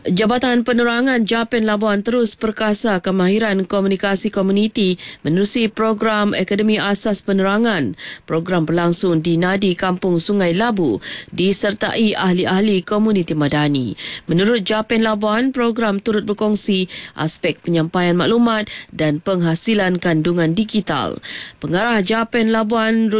Jabatan Penerangan Japan Labuan terus perkasa kemahiran komunikasi komuniti menerusi program Akademi Asas Penerangan. Program berlangsung di Nadi Kampung Sungai Labu disertai ahli-ahli komuniti madani. Menurut Japan Labuan, program turut berkongsi aspek penyampaian maklumat dan penghasilan kandungan digital. Pengarah Japan Labuan